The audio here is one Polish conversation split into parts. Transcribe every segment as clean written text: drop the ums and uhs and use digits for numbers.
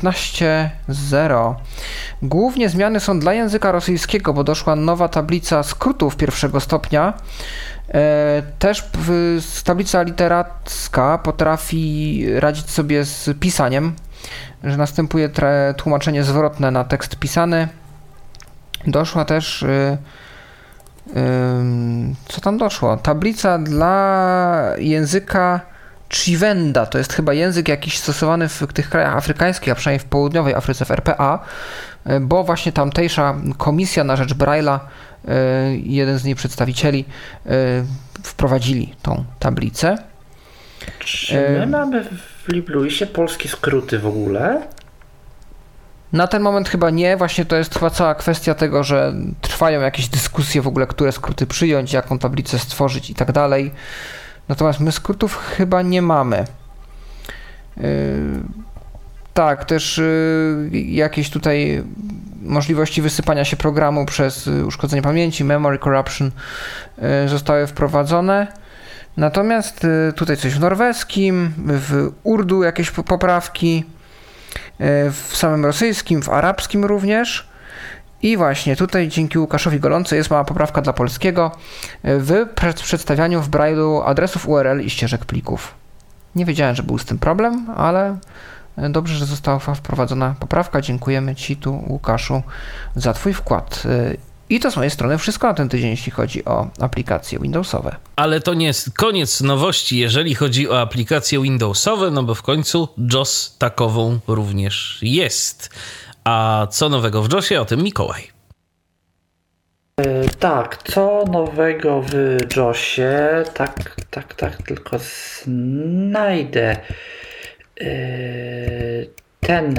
15.0. Głównie zmiany są dla języka rosyjskiego, bo doszła nowa tablica skrótów pierwszego stopnia. Też tablica literacka potrafi radzić sobie z pisaniem, że następuje tłumaczenie zwrotne na tekst pisany. Doszła też... co tam doszło? Tablica dla języka Chivenda, to jest chyba język jakiś stosowany w tych krajach afrykańskich, a przynajmniej w południowej Afryce, w RPA, bo właśnie tamtejsza komisja na rzecz Braille'a, jeden z jej przedstawicieli, wprowadzili tą tablicę. Czy my mamy w LibreWissie polskie skróty w ogóle? Na ten moment chyba nie, właśnie to jest chyba cała kwestia tego, że trwają jakieś dyskusje w ogóle, które skróty przyjąć, jaką tablicę stworzyć i tak dalej. Natomiast my skrótów chyba nie mamy. Tak, też jakieś tutaj możliwości wysypania się programu przez uszkodzenie pamięci, memory corruption zostały wprowadzone. Natomiast tutaj coś w norweskim, w urdu jakieś poprawki, w samym rosyjskim, w arabskim również. I właśnie tutaj dzięki Łukaszowi Golące jest mała poprawka dla polskiego w przedstawianiu w Braille'u adresów URL i ścieżek plików. Nie wiedziałem, że był z tym problem, ale dobrze, że została wprowadzona poprawka. Dziękujemy Ci tu, Łukaszu, za Twój wkład. I to z mojej strony wszystko na ten tydzień, jeśli chodzi o aplikacje Windowsowe. Ale to nie jest koniec nowości, jeżeli chodzi o aplikacje Windowsowe, no bo w końcu JAWS takową również jest. A co nowego w JAWSie? O tym Mikołaj. Tak, co nowego w JAWSie? Tak, tylko znajdę ten...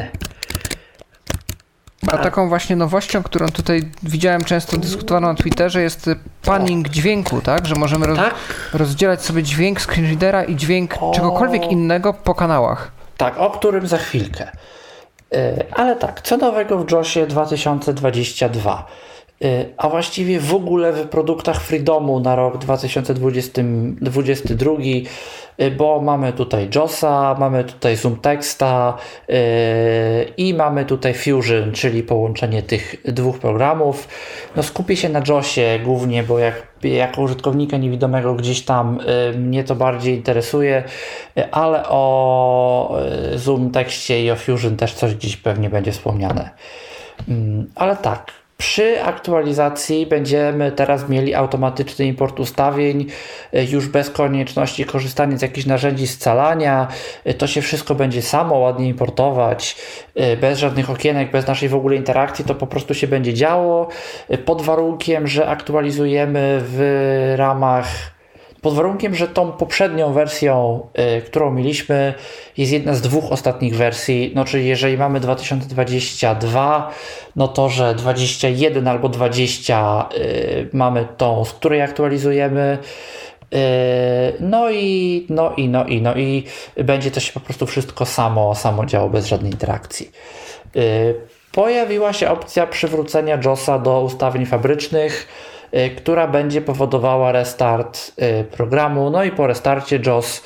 A taką właśnie nowością, którą tutaj widziałem często dyskutowaną na Twitterze, jest panning dźwięku, tak? Że możemy rozdzielać sobie dźwięk screenreadera i dźwięk czegokolwiek innego po kanałach. Tak, o którym za chwilkę. Ale tak, co nowego w JAWSie 2022? A właściwie w ogóle w produktach Freedomu na rok 2022, bo mamy tutaj JAWSa, mamy tutaj Zoom Texta i mamy tutaj Fusion, czyli połączenie tych dwóch programów. No skupię się na JAWSie głównie, bo jako użytkownika niewidomego gdzieś tam mnie to bardziej interesuje, ale o Zoom Texcie i o Fusion też coś dziś pewnie będzie wspomniane. Ale tak, przy aktualizacji będziemy teraz mieli automatyczny import ustawień, już bez konieczności korzystania z jakichś narzędzi scalania. To się wszystko będzie samo ładnie importować, bez żadnych okienek, bez naszej w ogóle interakcji, to po prostu się będzie działo, pod warunkiem, że aktualizujemy w ramach... Pod warunkiem, że tą poprzednią wersją, którą mieliśmy, jest jedna z dwóch ostatnich wersji, no czyli jeżeli mamy 2022, no to że 21 albo 20 mamy tą, z której aktualizujemy, no i będzie to się po prostu wszystko samo działo bez żadnej interakcji. Pojawiła się opcja przywrócenia JAWSa do ustawień fabrycznych, która będzie powodowała restart programu. No i po restarcie JAWS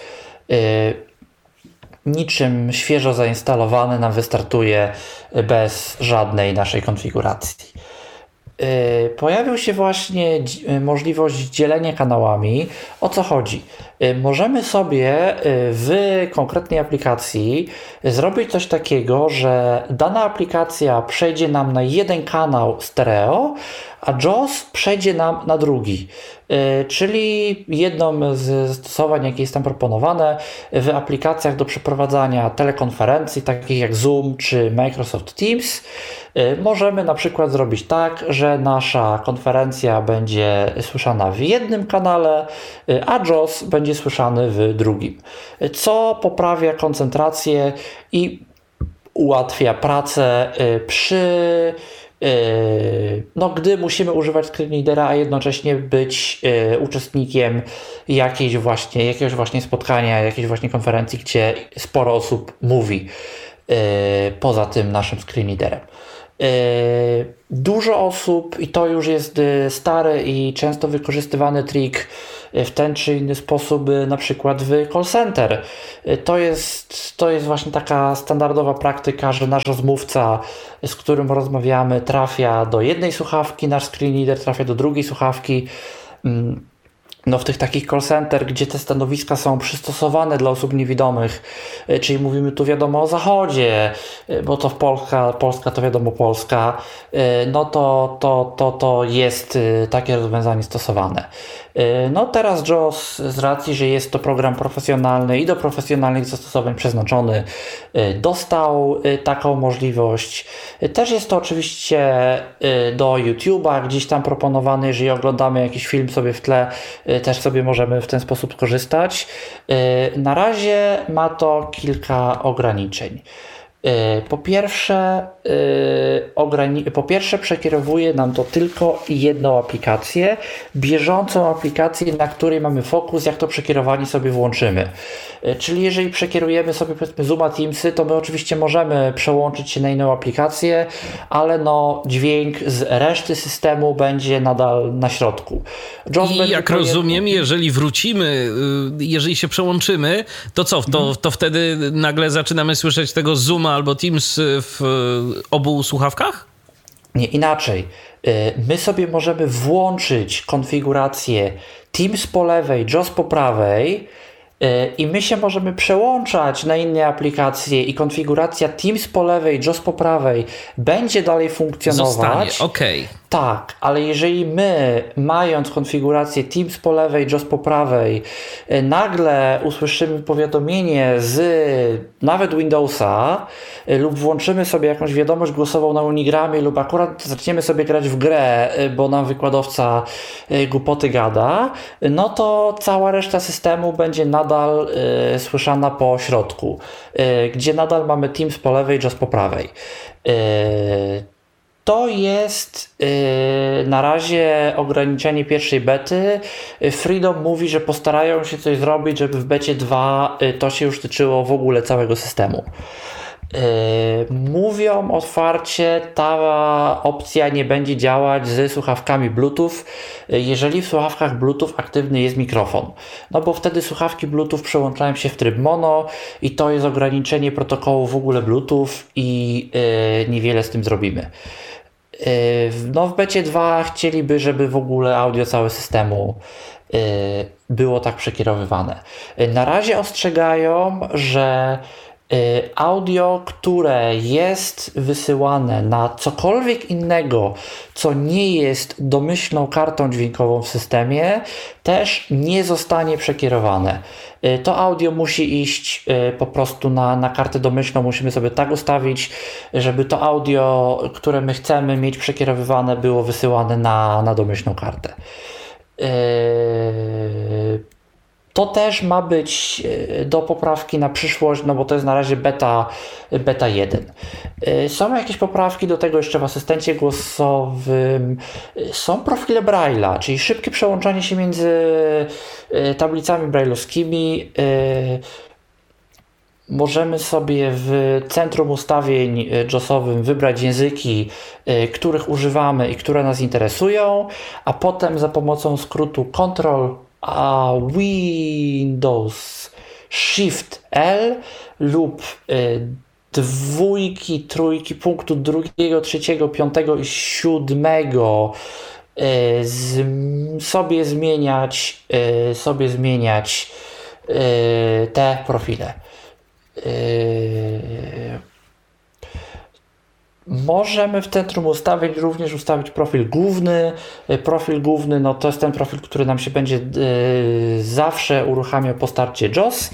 niczym świeżo zainstalowany nam wystartuje bez żadnej naszej konfiguracji. Pojawił się właśnie możliwość dzielenia kanałami. O co chodzi? Możemy sobie w konkretnej aplikacji zrobić coś takiego, że dana aplikacja przejdzie nam na jeden kanał stereo, a JAWS przejdzie nam na drugi. Czyli jedną z zastosowań, jakie jest tam proponowane w aplikacjach do przeprowadzania telekonferencji, takich jak Zoom czy Microsoft Teams, możemy na przykład zrobić tak, że nasza konferencja będzie słyszana w jednym kanale, a JAWS będzie słyszany w drugim, co poprawia koncentrację i ułatwia pracę gdy musimy używać screenreadera, a jednocześnie być uczestnikiem jakiegoś właśnie spotkania, jakiejś właśnie konferencji, gdzie sporo osób mówi poza tym naszym screenreaderem. Dużo osób, i to już jest stary i często wykorzystywany trik, w ten czy inny sposób, na przykład w call center. To jest właśnie taka standardowa praktyka, że nasz rozmówca, z którym rozmawiamy, trafia do jednej słuchawki, nasz screen reader trafia do drugiej słuchawki. No w tych takich call center, gdzie te stanowiska są przystosowane dla osób niewidomych, czyli mówimy tu wiadomo o Zachodzie, bo to Polska to wiadomo Polska, no to jest takie rozwiązanie stosowane. No teraz JAWS z racji, że jest to program profesjonalny i do profesjonalnych zastosowań przeznaczony, dostał taką możliwość. Też jest to oczywiście do YouTube'a gdzieś tam proponowane, jeżeli oglądamy jakiś film sobie w tle, też sobie możemy w ten sposób skorzystać. Na razie ma to kilka ograniczeń. Po pierwsze przekierowuje nam to tylko jedną aplikację, bieżącą aplikację, na której mamy fokus, jak to przekierowanie sobie włączymy. Czyli jeżeli przekierujemy sobie powiedzmy Zooma, Teamsy, to my oczywiście możemy przełączyć się na inną aplikację, ale no dźwięk z reszty systemu będzie nadal na środku. I jak rozumiem, jeżeli wrócimy, jeżeli się przełączymy, to co? To wtedy nagle zaczynamy słyszeć tego Zooma albo Teams w obu słuchawkach? Nie, inaczej. My sobie możemy włączyć konfigurację Teams po lewej, JAWS po prawej i my się możemy przełączać na inne aplikacje i konfiguracja Teams po lewej, JAWS po prawej będzie dalej funkcjonować. Zostanie, okej. Tak, ale jeżeli my, mając konfigurację Teams po lewej, JAWS po prawej, nagle usłyszymy powiadomienie z nawet Windowsa lub włączymy sobie jakąś wiadomość głosową na Unigramie lub akurat zaczniemy sobie grać w grę, bo nam wykładowca głupoty gada, no to cała reszta systemu będzie nadal słyszana po środku, gdzie nadal mamy Teams po lewej, JAWS po prawej. To jest na razie ograniczenie pierwszej bety. Freedom mówi, że postarają się coś zrobić, żeby w becie 2 to się już tyczyło w ogóle całego systemu. Mówią otwarcie, ta opcja nie będzie działać z słuchawkami Bluetooth, jeżeli w słuchawkach Bluetooth aktywny jest mikrofon. No bo wtedy słuchawki Bluetooth przełączają się w tryb mono i to jest ograniczenie protokołu w ogóle Bluetooth i niewiele z tym zrobimy. No w becie 2 chcieliby, żeby w ogóle audio całego systemu było tak przekierowywane. Na razie ostrzegają, że audio, które jest wysyłane na cokolwiek innego, co nie jest domyślną kartą dźwiękową w systemie, też nie zostanie przekierowane. To audio musi iść po prostu na kartę domyślną, musimy sobie tak ustawić, żeby to audio, które my chcemy mieć przekierowywane, było wysyłane na domyślną kartę. To też ma być do poprawki na przyszłość, no bo to jest na razie beta 1. Są jakieś poprawki do tego jeszcze w asystencie głosowym. Są profile Braille'a, czyli szybkie przełączanie się między tablicami braille'owskimi. Możemy sobie w centrum ustawień JAWS-owym wybrać języki, których używamy i które nas interesują, a potem za pomocą skrótu Ctrl a Windows Shift L lub dwójki, trójki, punktu 2, 3, 5 i 7 sobie zmieniać te profile. Możemy w centrum ustawień również ustawić profil główny. Profil główny, no to jest ten profil, który nam się będzie zawsze uruchamiał po starcie JAWS.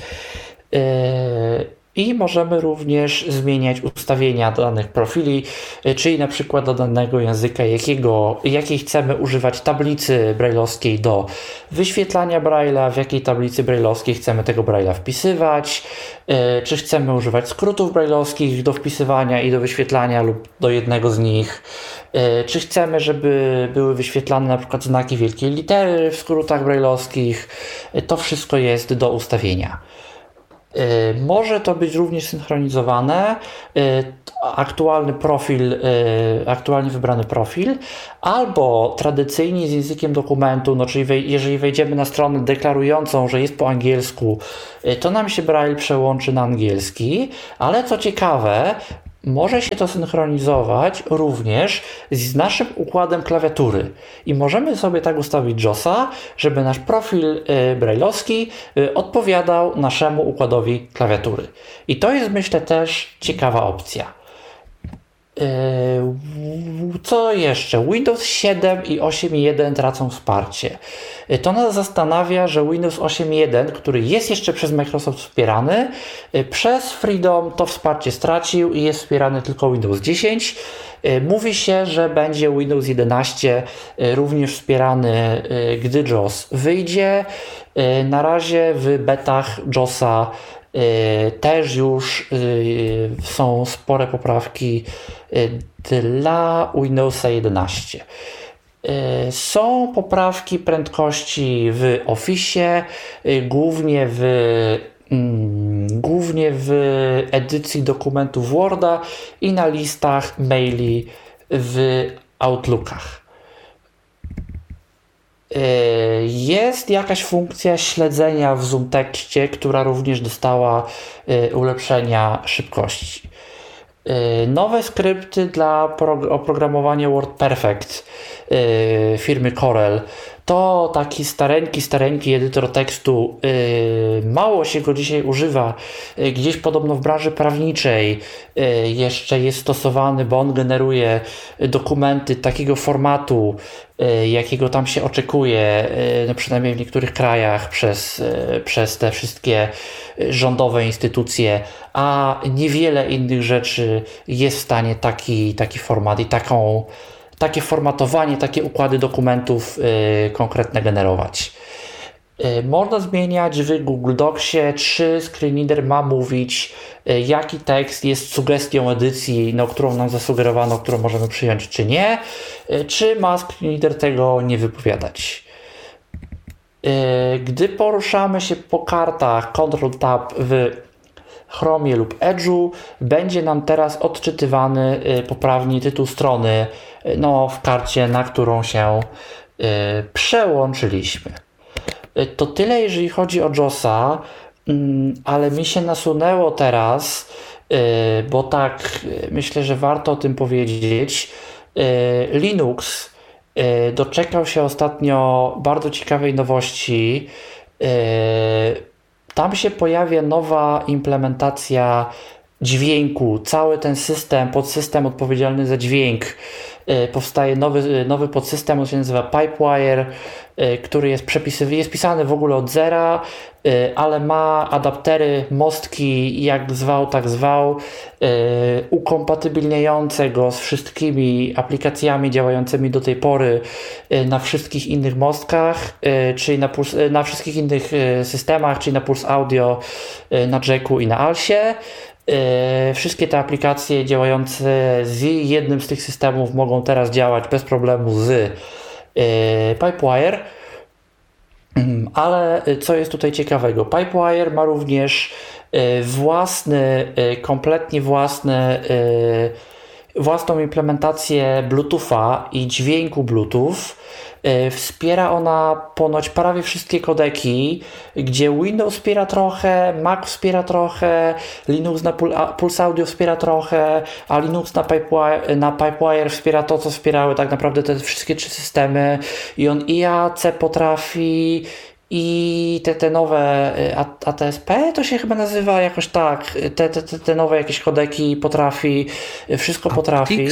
I możemy również zmieniać ustawienia danych profili, czyli na przykład do danego języka, jakiej chcemy używać tablicy braille'owskiej do wyświetlania Braille'a, w jakiej tablicy braille'owskiej chcemy tego Braille'a wpisywać, czy chcemy używać skrótów braille'owskich do wpisywania i do wyświetlania lub do jednego z nich, czy chcemy, żeby były wyświetlane na przykład znaki wielkiej litery w skrótach braille'owskich. To wszystko jest do ustawienia. Może to być również synchronizowane, aktualnie wybrany profil, albo tradycyjnie z językiem dokumentu, no czyli jeżeli wejdziemy na stronę deklarującą, że jest po angielsku, to nam się Braille przełączy na angielski, ale co ciekawe, może się to synchronizować również z naszym układem klawiatury i możemy sobie tak ustawić JOS-a, żeby nasz profil braille'owski odpowiadał naszemu układowi klawiatury. I to jest, myślę, też ciekawa opcja. Co jeszcze? Windows 7 i 8.1 tracą wsparcie. To nas zastanawia, że Windows 8.1, który jest jeszcze przez Microsoft wspierany, przez Freedom to wsparcie stracił i jest wspierany tylko Windows 10. Mówi się, że będzie Windows 11 również wspierany, gdy JOS wyjdzie. Na razie w betach JOS-a też już są spore poprawki dla Windowsa 11. Są poprawki prędkości w Office, głównie w edycji dokumentów Worda i na listach maili w Outlookach. Jest jakaś funkcja śledzenia w ZoomTexcie, która również dostała ulepszenia szybkości. Nowe skrypty dla oprogramowania WordPerfect firmy Corel. To taki stareńki edytor tekstu. Mało się go dzisiaj używa. Gdzieś podobno w branży prawniczej jeszcze jest stosowany, bo on generuje dokumenty takiego formatu, jakiego tam się oczekuje, no przynajmniej w niektórych krajach przez te wszystkie rządowe instytucje, a niewiele innych rzeczy jest w stanie taki format i takie formatowanie, takie układy dokumentów konkretne generować. Można zmieniać w Google Docsie, czy Screen Reader ma mówić, jaki tekst jest sugestią edycji, którą nam zasugerowano, którą możemy przyjąć, czy nie, czy ma Screen Reader tego nie wypowiadać. Gdy poruszamy się po kartach Ctrl-Tab w Chromie lub Edge'u, będzie nam teraz odczytywany poprawnie tytuł strony w karcie, na którą się przełączyliśmy. To tyle, jeżeli chodzi o JOS-a, ale mi się nasunęło teraz, bo tak myślę, że warto o tym powiedzieć. Linux doczekał się ostatnio bardzo ciekawej nowości. Tam się pojawia nowa implementacja dźwięku, cały ten system, podsystem odpowiedzialny za dźwięk. Powstaje nowy podsystem, on się nazywa Pipewire, który jest pisany w ogóle od zera, ale ma adaptery, mostki, jak zwał, tak zwał, ukompatybilniające go z wszystkimi aplikacjami działającymi do tej pory na wszystkich innych mostkach, czyli na wszystkich innych systemach, czyli na Pulse Audio, na Jacku i na Alsie. Wszystkie te aplikacje działające z jednym z tych systemów mogą teraz działać bez problemu z Pipewire. Ale co jest tutaj ciekawego? Pipewire ma również kompletnie własną implementację Bluetootha i dźwięku Bluetooth. Wspiera ona ponoć prawie wszystkie kodeki, gdzie Windows wspiera trochę, Mac wspiera trochę, Linux na Pulse Audio wspiera trochę, a Linux na Pipewire wspiera to, co wspierały tak naprawdę te wszystkie 3 systemy. I on IAC potrafi, i te nowe ATSP to się chyba nazywa jakoś tak, te nowe jakieś kodeki potrafi, wszystko potrafi.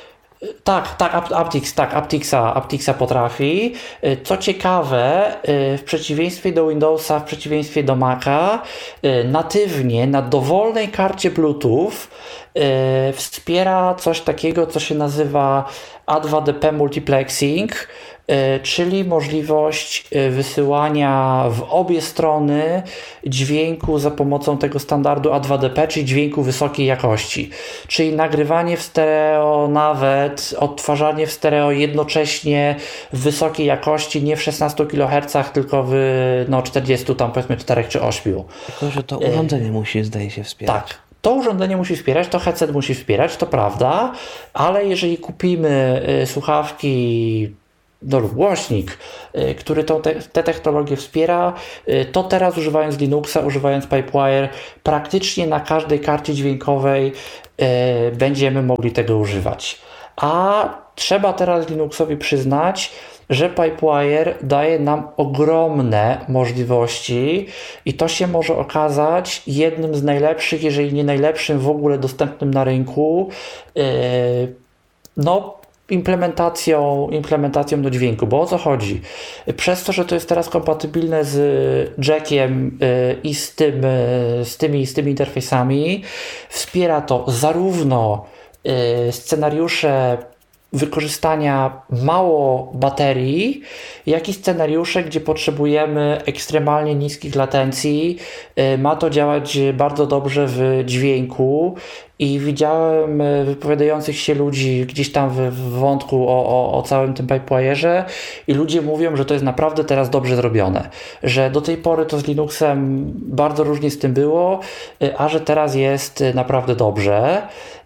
Aptixa potrafi. Co ciekawe, w przeciwieństwie do Windowsa, w przeciwieństwie do Maca, natywnie na dowolnej karcie Bluetooth wspiera coś takiego, co się nazywa A2DP Multiplexing, czyli możliwość wysyłania w obie strony dźwięku za pomocą tego standardu A2DP, czyli dźwięku wysokiej jakości. Czyli nagrywanie w stereo, nawet odtwarzanie w stereo jednocześnie w wysokiej jakości, nie w 16 kHz, tylko w 40, tam powiedzmy 4 czy 8. Tylko, że to urządzenie musi, zdaje się, wspierać. Tak. To urządzenie musi wspierać, to headset musi wspierać, to prawda, ale jeżeli kupimy słuchawki lub głośnik, który te technologie wspiera, to teraz używając Linuxa, używając Pipewire, praktycznie na każdej karcie dźwiękowej będziemy mogli tego używać. A trzeba teraz Linuxowi przyznać, że Pipewire daje nam ogromne możliwości i to się może okazać jednym z najlepszych, jeżeli nie najlepszym w ogóle dostępnym na rynku, implementacją do dźwięku. Bo o co chodzi? Przez to, że to jest teraz kompatybilne z jackiem i z tymi interfejsami, wspiera to zarówno scenariusze wykorzystania mało baterii, jak i scenariusze, gdzie potrzebujemy ekstremalnie niskich latencji. Ma to działać bardzo dobrze w dźwięku i widziałem wypowiadających się ludzi gdzieś tam w wątku o całym tym Pipewire'ze i ludzie mówią, że to jest naprawdę teraz dobrze zrobione, że do tej pory to z Linuxem bardzo różnie z tym było, a że teraz jest naprawdę dobrze.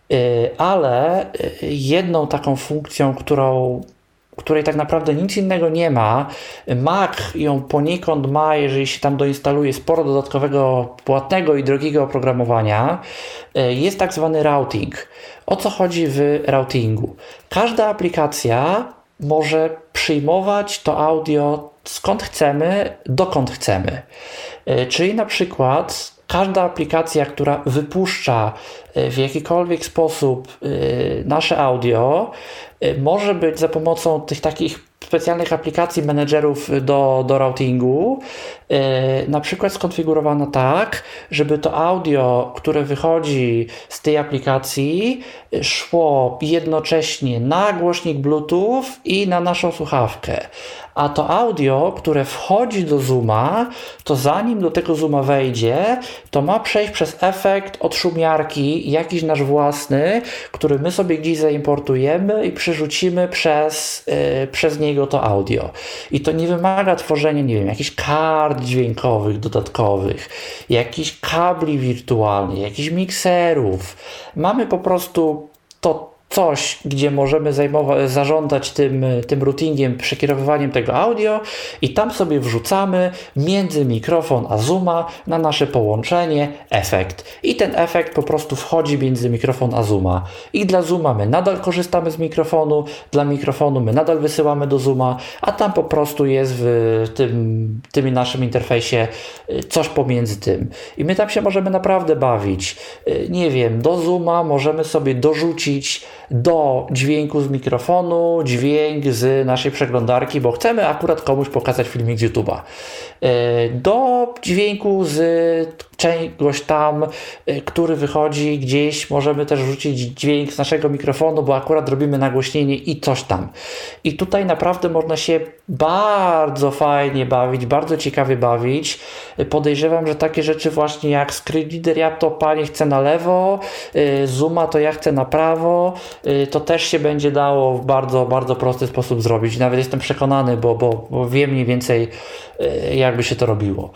Ale jedną taką funkcją, której tak naprawdę nic innego nie ma, Mac ją poniekąd ma, jeżeli się tam doinstaluje sporo dodatkowego, płatnego i drogiego oprogramowania, jest tak zwany routing. O co chodzi w routingu? Każda aplikacja może przyjmować to audio skąd chcemy, dokąd chcemy. Czyli na przykład każda aplikacja, która wypuszcza w jakikolwiek sposób nasze audio, może być za pomocą tych takich specjalnych aplikacji menedżerów do routingu na przykład skonfigurowana tak, żeby to audio, które wychodzi z tej aplikacji, szło jednocześnie na głośnik Bluetooth i na naszą słuchawkę. A to audio, które wchodzi do Zooma, to zanim do tego Zooma wejdzie, to ma przejść przez efekt odszumiarki, jakiś nasz własny, który my sobie gdzieś zaimportujemy i przerzucimy przez niego to audio. I to nie wymaga tworzenia, nie wiem, jakichś kart dźwiękowych dodatkowych, jakichś kabli wirtualnych, jakichś mikserów. Mamy po prostu to coś, gdzie możemy zarządzać tym routingiem, przekierowywaniem tego audio i tam sobie wrzucamy między mikrofon a Zooma na nasze połączenie efekt. I ten efekt po prostu wchodzi między mikrofon a Zooma. I dla Zooma my nadal korzystamy z mikrofonu, dla mikrofonu my nadal wysyłamy do Zooma, a tam po prostu jest w tym naszym interfejsie coś pomiędzy tym. I my tam się możemy naprawdę bawić. Nie wiem, do Zooma możemy sobie dorzucić do dźwięku z mikrofonu dźwięk z naszej przeglądarki, bo chcemy akurat komuś pokazać filmik z YouTube'a. Do dźwięku z czegoś tam, który wychodzi gdzieś, możemy też wrzucić dźwięk z naszego mikrofonu, bo akurat robimy nagłośnienie i coś tam. I tutaj naprawdę można się bardzo fajnie bawić, bardzo ciekawie bawić. Podejrzewam, że takie rzeczy właśnie jak screenreader, ja to panie chcę na lewo, Zooma to ja chcę na prawo, to też się będzie dało w bardzo, bardzo prosty sposób zrobić. Nawet jestem przekonany, bo wiem mniej więcej jakby się to robiło.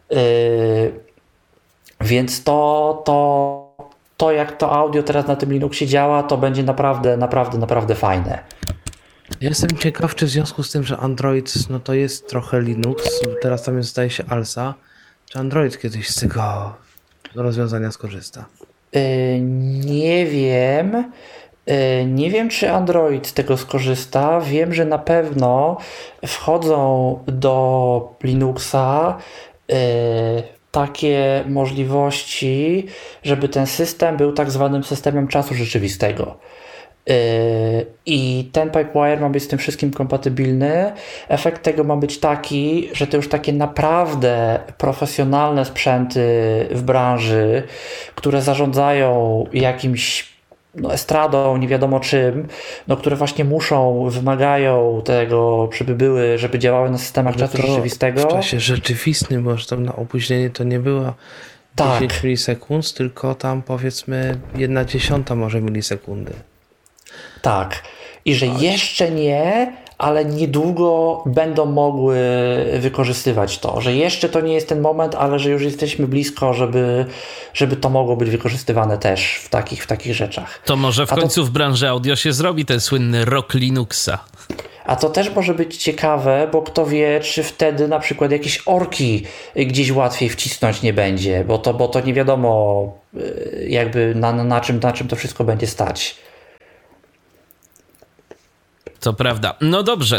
Więc to jak to audio teraz na tym Linuxie działa, to będzie naprawdę fajne. Ja jestem ciekaw, czy w związku z tym, że Android no to jest trochę Linux, teraz tam jest, zdaje się, ALSA, czy Android kiedyś z tego rozwiązania skorzysta? Nie wiem. Nie wiem, czy Android z tego skorzysta. Wiem, że na pewno wchodzą do Linuxa takie możliwości, żeby ten system był tak zwanym systemem czasu rzeczywistego. I ten Pipewire ma być z tym wszystkim kompatybilny. Efekt tego ma być taki, że to już takie naprawdę profesjonalne sprzęty w branży, które zarządzają jakimś estradą, nie wiadomo czym, które właśnie wymagają tego, żeby działały na systemach czasu rzeczywistego. W czasie rzeczywistym, bo tam na opóźnienie to nie było 10 milisekund, tylko tam powiedzmy 1/10 może milisekundy. Tak. I że jeszcze nie, ale niedługo będą mogły wykorzystywać to. Że jeszcze to nie jest ten moment, ale że już jesteśmy blisko, żeby to mogło być wykorzystywane też w takich rzeczach. To może w końcu w branży audio się zrobi ten słynny rock Linuxa. A to też może być ciekawe, bo kto wie, czy wtedy na przykład jakieś orki gdzieś łatwiej wcisnąć nie będzie, bo to nie wiadomo jakby na czym to wszystko będzie stać. To prawda. No dobrze,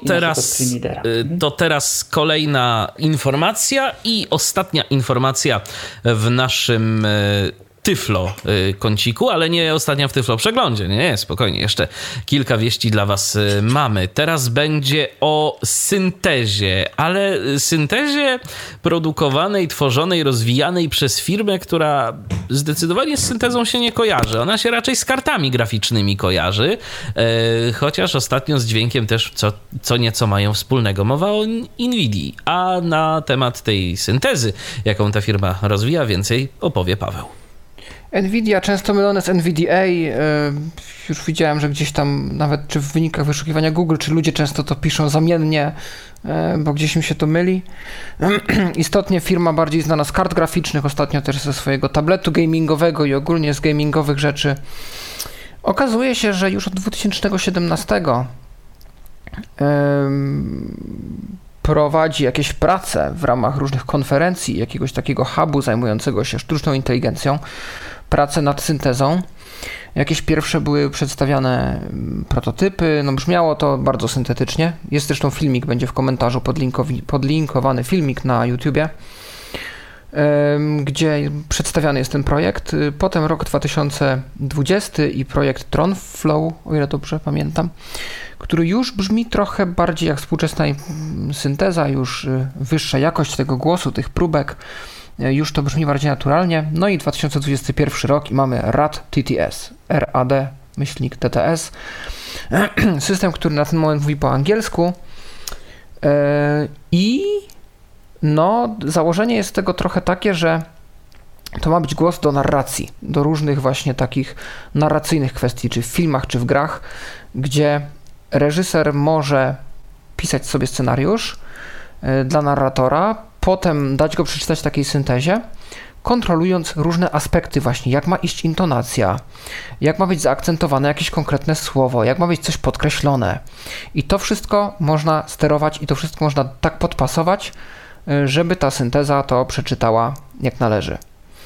to teraz kolejna informacja i ostatnia informacja w naszym Tyflo kąciku, ale nie ostatnia w Tyflo przeglądzie. Nie, spokojnie, jeszcze kilka wieści dla was mamy. Teraz będzie o syntezie, ale syntezie produkowanej, tworzonej, rozwijanej przez firmę, która zdecydowanie z syntezą się nie kojarzy. Ona się raczej z kartami graficznymi kojarzy, chociaż ostatnio z dźwiękiem też co nieco mają wspólnego. Mowa o NVIDII, a na temat tej syntezy, jaką ta firma rozwija, więcej opowie Paweł. NVIDIA, często mylone z NVDA, już widziałem, że gdzieś tam nawet czy w wynikach wyszukiwania Google, czy ludzie często to piszą zamiennie, bo gdzieś im się to myli. Istotnie firma bardziej znana z kart graficznych, ostatnio też ze swojego tabletu gamingowego i ogólnie z gamingowych rzeczy. Okazuje się, że już od 2017 prowadzi jakieś prace w ramach różnych konferencji, jakiegoś takiego hubu zajmującego się sztuczną inteligencją, prace nad syntezą. Jakieś pierwsze były przedstawiane prototypy, brzmiało to bardzo syntetycznie. Jest zresztą filmik, będzie w komentarzu podlinkowany filmik na YouTubie, gdzie przedstawiany jest ten projekt. Potem rok 2020 i projekt TronFlow, o ile dobrze pamiętam, który już brzmi trochę bardziej jak współczesna synteza, już wyższa jakość tego głosu, tych próbek, już to brzmi bardziej naturalnie. No i 2021 rok i mamy RAD-TTS, RAD-TTS, system, który na ten moment mówi po angielsku i założenie jest tego trochę takie, że to ma być głos do narracji, do różnych właśnie takich narracyjnych kwestii, czy w filmach, czy w grach, gdzie reżyser może pisać sobie scenariusz dla narratora, potem dać go przeczytać takiej syntezie, kontrolując różne aspekty właśnie, jak ma iść intonacja, jak ma być zaakcentowane jakieś konkretne słowo, jak ma być coś podkreślone. I to wszystko można sterować i to wszystko można tak podpasować, żeby ta synteza to przeczytała jak należy.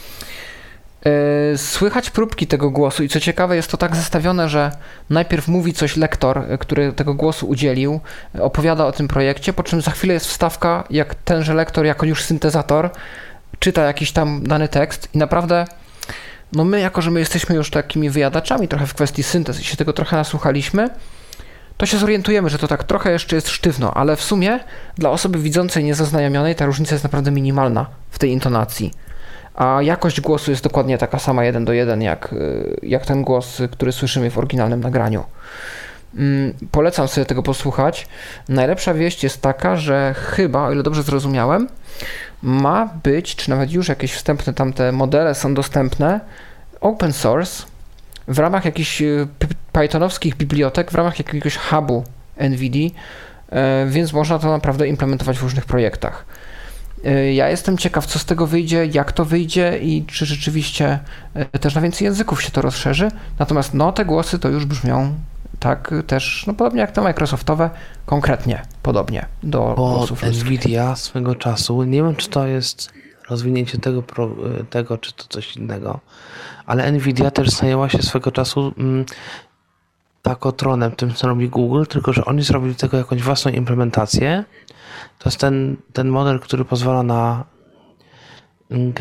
Słychać próbki tego głosu i co ciekawe jest to tak zestawione, że najpierw mówi coś lektor, który tego głosu udzielił, opowiada o tym projekcie, po czym za chwilę jest wstawka, jak tenże lektor jako już syntezator czyta jakiś tam dany tekst i naprawdę my, jako że my jesteśmy już takimi wyjadaczami trochę w kwestii syntez i się tego trochę nasłuchaliśmy, to się zorientujemy, że to tak trochę jeszcze jest sztywno, ale w sumie dla osoby widzącej, niezaznajomionej ta różnica jest naprawdę minimalna w tej intonacji. A jakość głosu jest dokładnie taka sama 1:1 jak ten głos, który słyszymy w oryginalnym nagraniu. Polecam sobie tego posłuchać. Najlepsza wieść jest taka, że chyba, o ile dobrze zrozumiałem, ma być, czy nawet już jakieś wstępne tamte modele są dostępne, open source, w ramach jakichś pythonowskich bibliotek, w ramach jakiegoś hubu NVIDII, więc można to naprawdę implementować w różnych projektach. Ja jestem ciekaw, co z tego wyjdzie, jak to wyjdzie i czy rzeczywiście też na więcej języków się to rozszerzy. Natomiast te głosy to już brzmią tak też, podobnie jak te Microsoftowe, konkretnie podobnie do głosów ludzkich. NVIDIA swego czasu, nie wiem czy to jest rozwinięcie tego czy to coś innego, ale NVIDIA też zajęła się swego czasu takotronem, tym co robi Google, tylko że oni zrobili tego jakąś własną implementację. To jest ten model, który pozwala na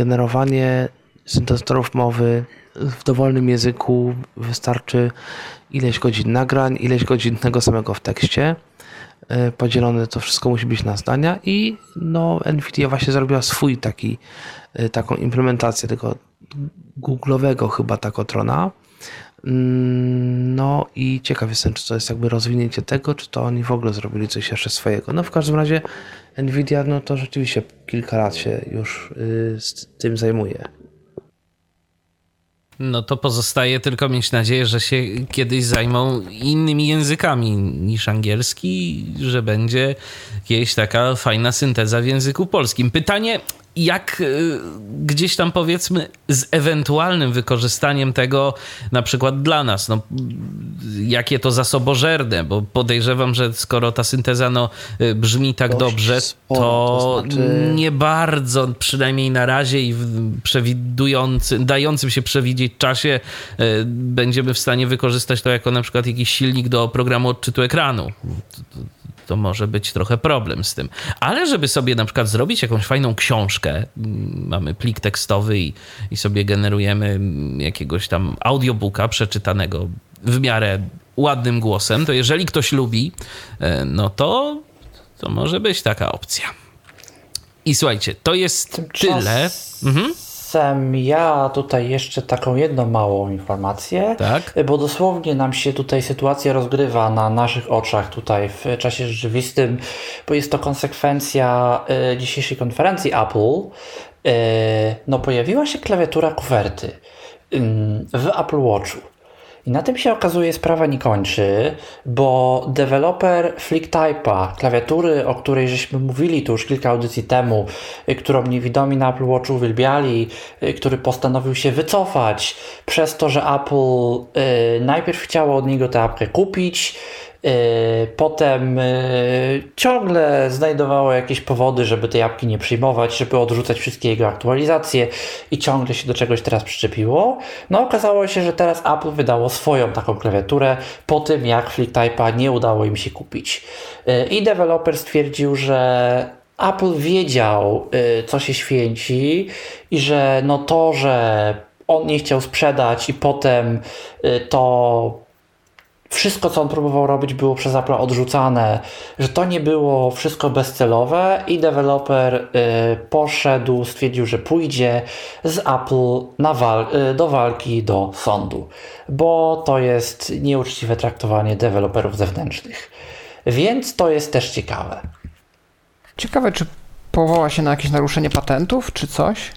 generowanie syntezatorów mowy w dowolnym języku. Wystarczy ileś godzin nagrań, ileś godzin tego samego w tekście. Podzielone to wszystko musi być na zdania i no Nvidia właśnie zrobiła swój taką implementację tego Google'owego chyba takotrona. No i ciekaw jestem, czy to jest jakby rozwinięcie tego, czy to oni w ogóle zrobili coś jeszcze swojego. No w każdym razie Nvidia no to rzeczywiście kilka lat się już z tym zajmuje. No to pozostaje tylko mieć nadzieję, że się kiedyś zajmą innymi językami niż angielski, że będzie jakaś taka fajna synteza w języku polskim. Pytanie, jak gdzieś tam powiedzmy z ewentualnym wykorzystaniem tego na przykład dla nas, no jakie to zasobożerne, bo podejrzewam, że skoro ta synteza brzmi tak dobrze, to znaczy... nie bardzo, przynajmniej na razie i w dającym się przewidzieć czasie będziemy w stanie wykorzystać to jako na przykład jakiś silnik do programu odczytu ekranu. To może być trochę problem z tym. Ale żeby sobie na przykład zrobić jakąś fajną książkę, mamy plik tekstowy i sobie generujemy jakiegoś tam audiobooka przeczytanego w miarę ładnym głosem, to jeżeli ktoś lubi, no to może być taka opcja. I słuchajcie, to jest tyle. Ja tutaj jeszcze taką jedną małą informację, tak? Bo dosłownie nam się tutaj sytuacja rozgrywa na naszych oczach tutaj w czasie rzeczywistym, bo jest to konsekwencja dzisiejszej konferencji Apple. No pojawiła się klawiatura kuwerty w Apple Watchu. I na tym się okazuje sprawa nie kończy, bo deweloper FlickType'a, klawiatury, o której żeśmy mówili tu już kilka audycji temu, którą niewidomi na Apple Watchu uwielbiali, który postanowił się wycofać przez to, że Apple najpierw chciało od niego tę apkę kupić, potem ciągle znajdowało jakieś powody, żeby tej apki nie przyjmować, żeby odrzucać wszystkie jego aktualizacje i ciągle się do czegoś teraz przyczepiło. No okazało się, że teraz Apple wydało swoją taką klawiaturę po tym, jak FlickType'a nie udało im się kupić. I deweloper stwierdził, że Apple wiedział, co się święci i że no to, że on nie chciał sprzedać i potem to wszystko, co on próbował robić, było przez Apple odrzucane, że to nie było wszystko bezcelowe i deweloper stwierdził, że pójdzie z Apple do walki do sądu, bo to jest nieuczciwe traktowanie deweloperów zewnętrznych. Więc to jest też ciekawe. Ciekawe, czy powoła się na jakieś naruszenie patentów, czy coś?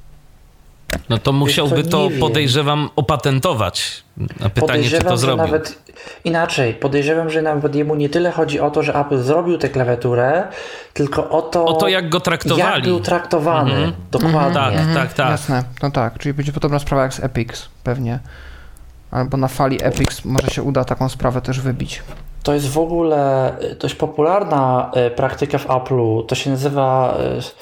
No to musiałby to, podejrzewam, opatentować. Na pytanie, czy to zrobił. Podejrzewam, że nawet jemu nie tyle chodzi o to, że Apple zrobił tę klawiaturę, tylko o to jak go traktowali. Jak był traktowany. Dokładnie. Tak. Jasne, no tak. Czyli będzie podobna sprawa jak z Epics pewnie. Albo na fali Epics może się uda taką sprawę też wybić. To jest w ogóle dość popularna praktyka w Apple'u. To się nazywa...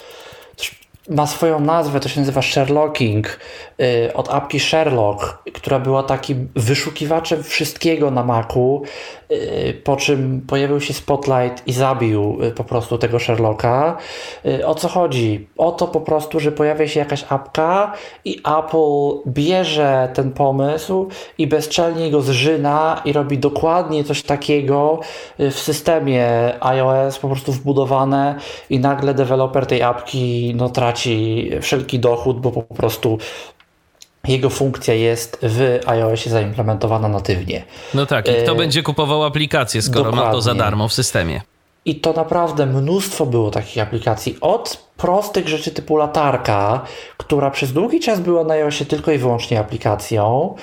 Ma swoją nazwę, to się nazywa Sherlocking, od apki Sherlock, która była takim wyszukiwaczem wszystkiego na Macu, po czym pojawił się Spotlight i zabił po prostu tego Sherlocka. O co chodzi? O to po prostu, że pojawia się jakaś apka i Apple bierze ten pomysł i bezczelnie go zżyna i robi dokładnie coś takiego w systemie iOS po prostu wbudowane i nagle deweloper tej apki traci wszelki dochód, bo po prostu jego funkcja jest w iOSie zaimplementowana natywnie. No tak, i kto będzie kupował aplikację, skoro ma to za darmo w systemie? I to naprawdę mnóstwo było takich aplikacji. Od prostych rzeczy typu latarka, która przez długi czas była na iOSie tylko i wyłącznie aplikacją,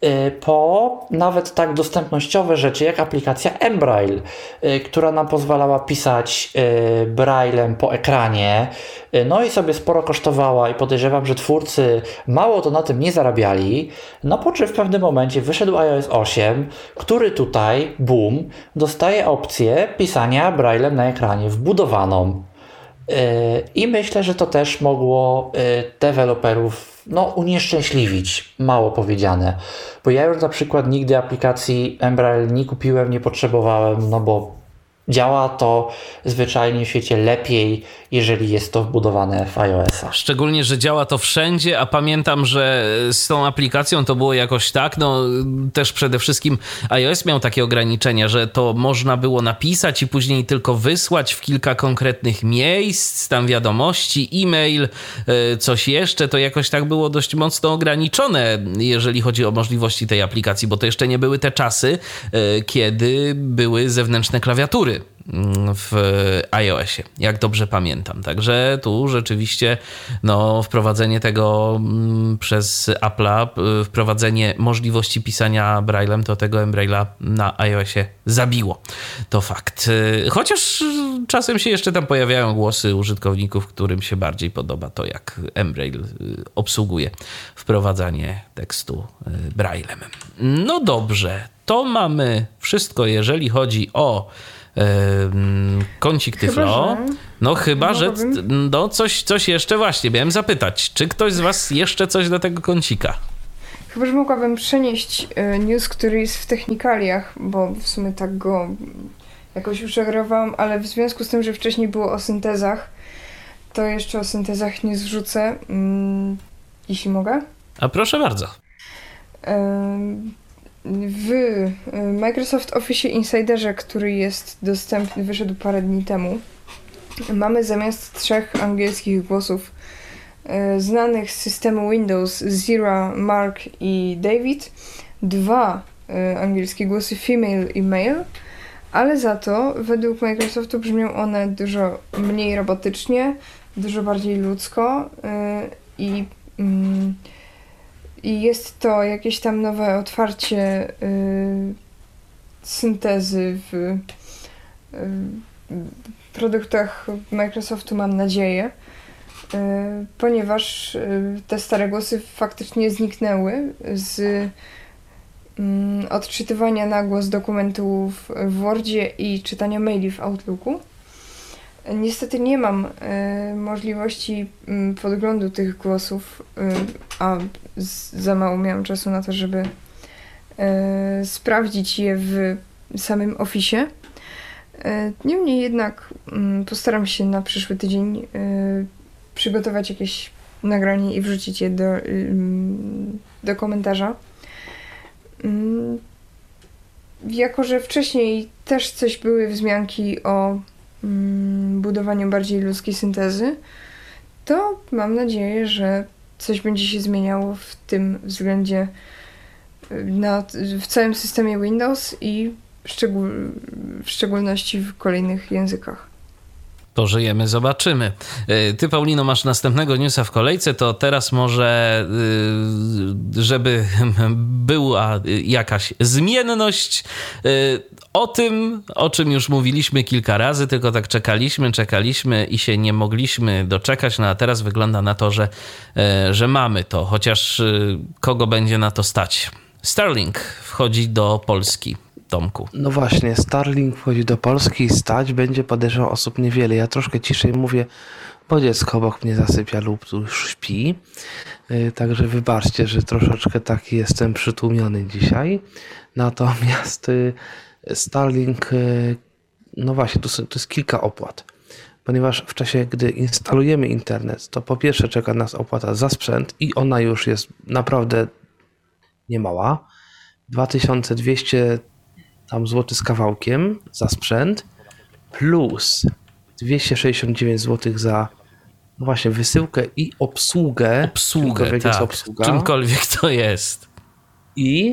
po nawet tak dostępnościowe rzeczy jak aplikacja mBraille, która nam pozwalała pisać braillem po ekranie, no i sobie sporo kosztowała i podejrzewam, że twórcy mało to na tym nie zarabiali, no po czym w pewnym momencie wyszedł iOS 8, który tutaj, boom, dostaje opcję pisania braillem na ekranie wbudowaną. I myślę, że to też mogło deweloperów unieszczęśliwić, mało powiedziane. Bo ja już na przykład nigdy aplikacji mBraille nie kupiłem, nie potrzebowałem, bo działa to zwyczajnie w świecie lepiej, jeżeli jest to wbudowane w iOS-a. Szczególnie, że działa to wszędzie, a pamiętam, że z tą aplikacją to było jakoś tak, też przede wszystkim iOS miał takie ograniczenia, że to można było napisać i później tylko wysłać w kilka konkretnych miejsc, tam wiadomości, e-mail, coś jeszcze, to jakoś tak było dość mocno ograniczone, jeżeli chodzi o możliwości tej aplikacji, bo to jeszcze nie były te czasy, kiedy były zewnętrzne klawiatury w iOSie, jak dobrze pamiętam. Także tu rzeczywiście wprowadzenie tego przez Apple'a, wprowadzenie możliwości pisania Braille'em, to tego Embraille'a na iOSie zabiło. To fakt. Chociaż czasem się jeszcze tam pojawiają głosy użytkowników, którym się bardziej podoba to, jak Embraille obsługuje wprowadzanie tekstu Braille'em. No dobrze, to mamy wszystko, jeżeli chodzi o kącik Tyflo. Chyba, że coś jeszcze właśnie miałem zapytać. Czy ktoś z was jeszcze coś do tego kącika? Chyba, że mogłabym przenieść news, który jest w technikaliach, bo w sumie tak go jakoś uszarowałam, ale w związku z tym, że wcześniej było o syntezach, to jeszcze o syntezach news wrzucę, jeśli mogę. A proszę bardzo. W Microsoft Office Insiderze, który jest dostępny, wyszedł parę dni temu, mamy zamiast 3 angielskich głosów znanych z systemu Windows Zira, Mark i David 2 angielskie głosy female i male, ale za to według Microsoftu brzmią one dużo mniej robotycznie, dużo bardziej ludzko i jest to jakieś tam nowe otwarcie syntezy w produktach Microsoftu, mam nadzieję, ponieważ te stare głosy faktycznie zniknęły z odczytywania na głos dokumentów w Wordzie i czytania maili w Outlooku. Niestety nie mam możliwości podglądu tych głosów, a za mało miałam czasu na to, żeby sprawdzić je w samym Office'ie. Niemniej jednak postaram się na przyszły tydzień przygotować jakieś nagranie i wrzucić je do komentarza. Jako że wcześniej też coś były wzmianki o budowaniu bardziej ludzkiej syntezy, to mam nadzieję, że coś będzie się zmieniało w tym względzie w całym systemie Windows i w szczególności w kolejnych językach. Pożyjemy, zobaczymy. Ty, Paulino, masz następnego newsa w kolejce, to teraz może, żeby była jakaś zmienność, o tym, o czym już mówiliśmy kilka razy, tylko tak czekaliśmy i się nie mogliśmy doczekać, a teraz wygląda na to, że mamy to, chociaż kogo będzie na to stać? Starlink wchodzi do Polski. Tomku. No właśnie, Starlink wchodzi do Polski i stać będzie, podejrzewam, osób niewiele. Ja troszkę ciszej mówię, bo dziecko obok mnie zasypia lub już śpi. Także wybaczcie, że troszeczkę taki jestem przytłumiony dzisiaj. Natomiast Starlink, no właśnie, to jest kilka opłat. Ponieważ w czasie, gdy instalujemy internet, to po pierwsze czeka nas opłata za sprzęt i ona już jest naprawdę niemała. 2200 tam złoty z kawałkiem za sprzęt, plus 269 zł za właśnie wysyłkę i obsługę. Tak, czymkolwiek to jest. I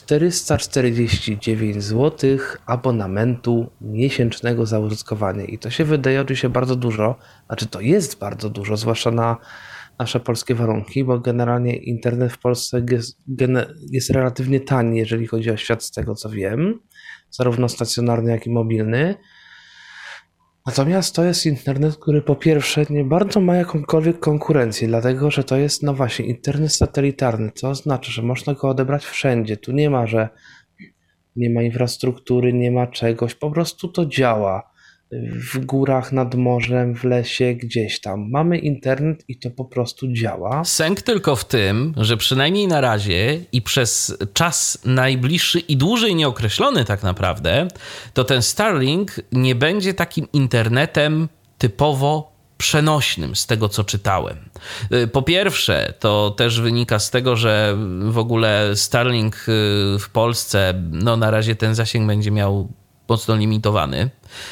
449 zł abonamentu miesięcznego za użytkowanie. I to się wydaje oczywiście bardzo dużo, znaczy to jest bardzo dużo, zwłaszcza na nasze polskie warunki, bo generalnie internet w Polsce jest relatywnie tani, jeżeli chodzi o świat, z tego co wiem, zarówno stacjonarny, jak i mobilny. Natomiast to jest internet, który po pierwsze nie bardzo ma jakąkolwiek konkurencję, dlatego że to jest, no właśnie, internet satelitarny, co oznacza, że można go odebrać wszędzie. Tu nie ma, że nie ma infrastruktury, nie ma czegoś, po prostu to działa. w górach, nad morzem, w lesie, gdzieś tam. Mamy internet i to po prostu działa. Sęk tylko w tym, że przynajmniej na razie i przez czas najbliższy i dłużej nieokreślony tak naprawdę, to ten Starlink nie będzie takim internetem typowo przenośnym, z tego co czytałem. Po pierwsze, to też wynika z tego, że w ogóle Starlink w Polsce, no na razie ten zasięg będzie miał mocno limitowany.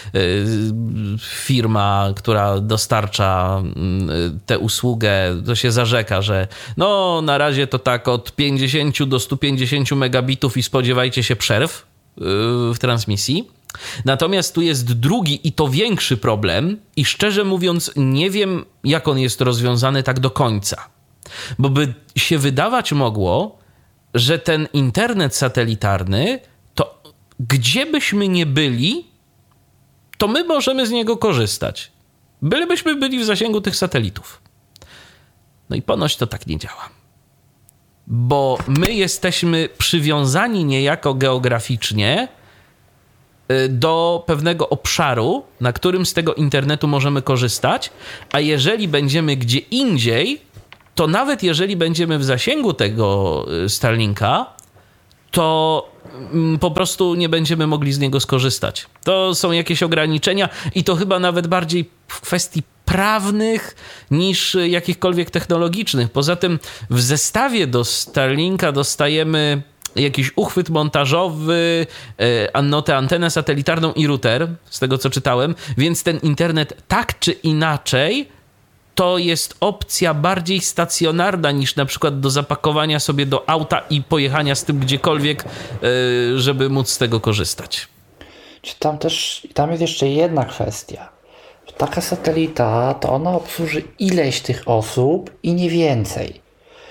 Firma, która dostarcza tę usługę, to się zarzeka, że no na razie to tak od 50 do 150 megabitów i spodziewajcie się przerw w transmisji. Natomiast tu jest drugi i to większy problem i szczerze mówiąc nie wiem, jak on jest rozwiązany tak do końca. Bo by się wydawać mogło, że ten internet satelitarny to gdzie byśmy nie byli, to my możemy z niego korzystać. Bylibyśmy byli w zasięgu tych satelitów. No i ponoć to tak nie działa. Bo my jesteśmy przywiązani niejako geograficznie do pewnego obszaru, na którym z tego internetu możemy korzystać, a jeżeli będziemy gdzie indziej, to nawet jeżeli będziemy w zasięgu tego Starlinka, to po prostu nie będziemy mogli z niego skorzystać. To są jakieś ograniczenia i to chyba nawet bardziej w kwestii prawnych niż jakichkolwiek technologicznych. Poza tym w zestawie do Starlinka dostajemy jakiś uchwyt montażowy, antenę satelitarną i router, z tego co czytałem, więc ten internet tak czy inaczej to jest opcja bardziej stacjonarna niż na przykład do zapakowania sobie do auta i pojechania z tym gdziekolwiek, żeby móc z tego korzystać. Tam jest jeszcze jedna kwestia. Taka satelita, to ona obsłuży ileś tych osób i nie więcej.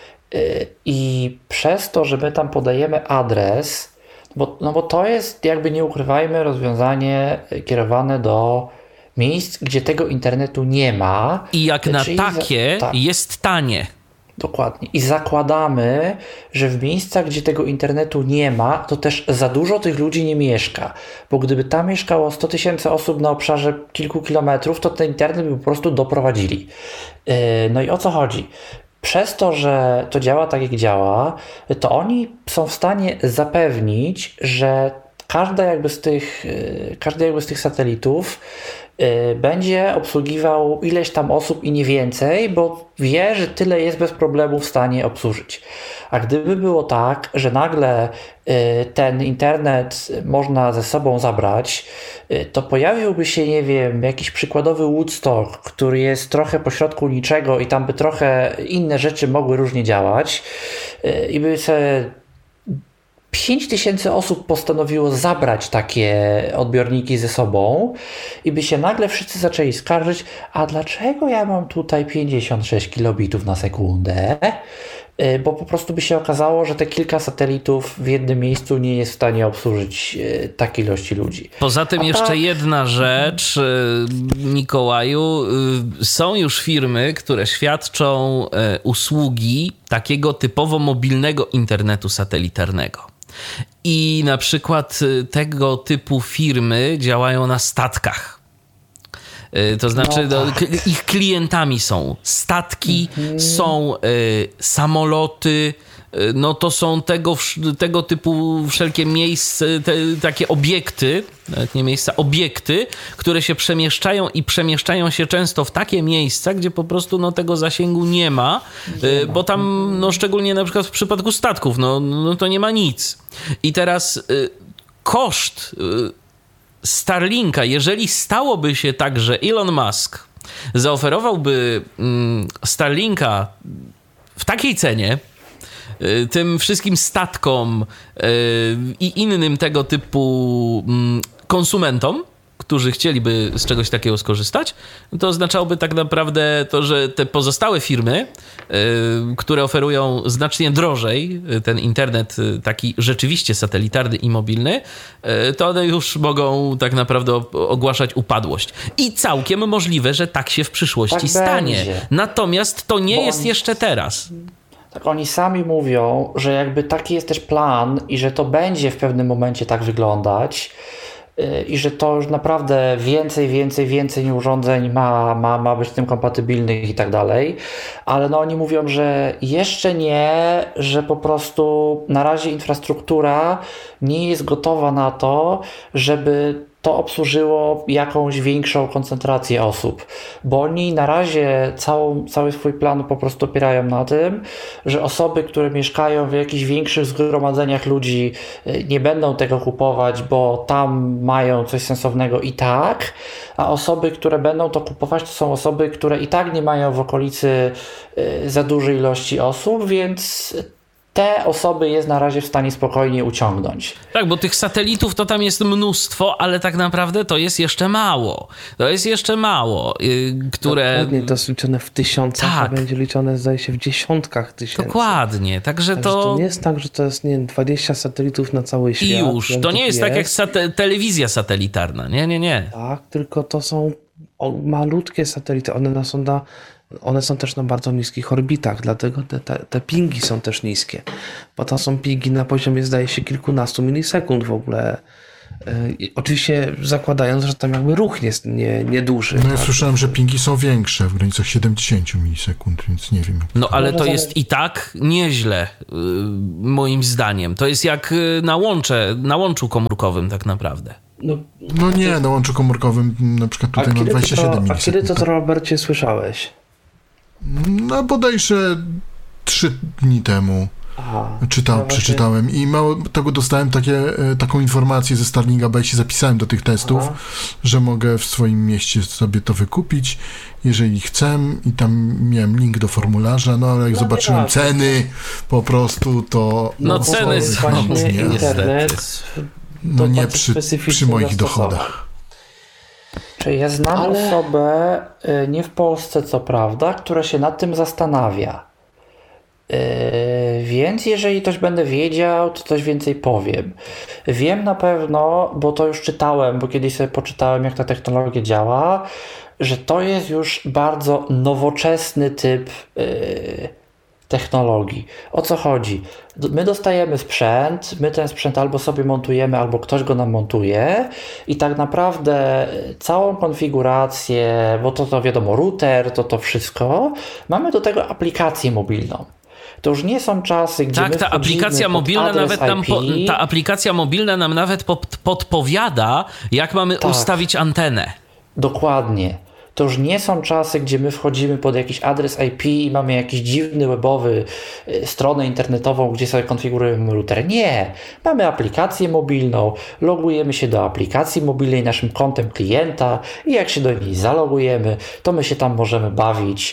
I przez to, że my tam podajemy adres, bo to jest, jakby nie ukrywajmy, rozwiązanie kierowane do miejsc, gdzie tego internetu nie ma. I jak na takie jest tanie. Dokładnie. I zakładamy, że w miejscach, gdzie tego internetu nie ma, to też za dużo tych ludzi nie mieszka. Bo gdyby tam mieszkało 100 000 osób na obszarze kilku kilometrów, to ten internet by po prostu doprowadzili. No i o co chodzi? Przez to, że to działa tak jak działa, to oni są w stanie zapewnić, że każdy jakby z tych satelitów będzie obsługiwał ileś tam osób i nie więcej, bo wie, że tyle jest bez problemu w stanie obsłużyć. A gdyby było tak, że nagle ten internet można ze sobą zabrać, to pojawiłby się, nie wiem, jakiś przykładowy Woodstock, który jest trochę pośrodku niczego i tam by trochę inne rzeczy mogły różnie działać i by sobie 5000 osób postanowiło zabrać takie odbiorniki ze sobą i by się nagle wszyscy zaczęli skarżyć, a dlaczego ja mam tutaj 56 kilobitów na sekundę? Bo po prostu by się okazało, że te kilka satelitów w jednym miejscu nie jest w stanie obsłużyć takiej ilości ludzi. Poza tym jeszcze jedna rzecz, Mikołaju. Są już firmy, które świadczą usługi takiego typowo mobilnego internetu satelitarnego. I na przykład tego typu firmy działają na statkach. To znaczy ich klientami są statki, są samoloty, no to są tego typu wszelkie miejsca, takie obiekty, nawet nie miejsca, obiekty, które się przemieszczają i przemieszczają się często w takie miejsca, gdzie po prostu tego zasięgu nie ma, bo tam szczególnie na przykład w przypadku statków, no to nie ma nic. I teraz koszt Starlinka, jeżeli stałoby się tak, że Elon Musk zaoferowałby Starlinka w takiej cenie tym wszystkim statkom i innym tego typu konsumentom, którzy chcieliby z czegoś takiego skorzystać, to oznaczałoby tak naprawdę to, że te pozostałe firmy, które oferują znacznie drożej ten internet taki rzeczywiście satelitarny i mobilny, to one już mogą tak naprawdę ogłaszać upadłość. I całkiem możliwe, że tak się w przyszłości stanie. Będzie. Natomiast to nie jest jeszcze teraz. Tak, oni sami mówią, że jakby taki jest też plan i że to będzie w pewnym momencie tak wyglądać, i że to już naprawdę więcej urządzeń ma być z tym kompatybilnych i tak dalej, ale no oni mówią, że jeszcze nie, że po prostu na razie infrastruktura nie jest gotowa na to, żeby to obsłużyło jakąś większą koncentrację osób, bo oni na razie cały swój plan po prostu opierają na tym, że osoby, które mieszkają w jakichś większych zgromadzeniach ludzi, nie będą tego kupować, bo tam mają coś sensownego i tak, a osoby, które będą to kupować, to są osoby, które i tak nie mają w okolicy za dużej ilości osób, więc te osoby jest na razie w stanie spokojnie uciągnąć. Tak, bo tych satelitów to tam jest mnóstwo, ale tak naprawdę to jest jeszcze mało. Które... Dokładnie, to jest liczone w tysiącach, tak. A będzie liczone, zdaje się, w dziesiątkach tysięcy. Dokładnie, także to nie jest tak, że to jest, nie wiem, 20 satelitów na cały świat. I już, to nie jest tak jak telewizja satelitarna, nie. Tak, tylko to są malutkie satelity, one są też na bardzo niskich orbitach, dlatego te pingi są też niskie, bo to są pingi na poziomie, zdaje się, kilkunastu milisekund w ogóle. Oczywiście zakładając, że tam jakby ruch jest nieduży. No ja słyszałem, że pingi są większe, w granicach 70 milisekund, więc nie wiem. No ale to jest i tak nieźle, moim zdaniem. To jest jak na łączu komórkowym tak naprawdę. No nie, na łączu komórkowym na przykład tutaj mam 27 milisekund. A kiedy to, Robercie, słyszałeś? No bodajże 3 dni temu. Przeczytałem i mało tego dostałem taką informację ze Starlinka, bo ja się zapisałem do tych testów, że mogę w swoim mieście sobie to wykupić, jeżeli chcę, i tam miałem link do formularza, no ale jak zobaczyłem ceny po prostu, to... No ceny są internet. No nie przy moich dochodach. Czyli ja znam osobę, nie w Polsce co prawda, która się nad tym zastanawia. Więc jeżeli coś będę wiedział, to coś więcej powiem. Wiem na pewno, bo to już czytałem, bo kiedyś sobie poczytałem, jak ta technologia działa, że to jest już bardzo nowoczesny typ technologii. O co chodzi? My dostajemy sprzęt, my ten sprzęt albo sobie montujemy, albo ktoś go nam montuje i tak naprawdę całą konfigurację, bo to wiadomo, router, to wszystko, mamy do tego aplikację mobilną. To już nie są czasy, gdzie tak, ta aplikacja mobilna nawet nam ta aplikacja mobilna nam nawet podpowiada, jak mamy ustawić antenę. Dokładnie. To już nie są czasy, gdzie my wchodzimy pod jakiś adres IP i mamy jakiś dziwny webowy stronę internetową, gdzie sobie konfigurujemy router. Nie. Mamy aplikację mobilną, logujemy się do aplikacji mobilnej naszym kontem klienta i jak się do niej zalogujemy, to my się tam możemy bawić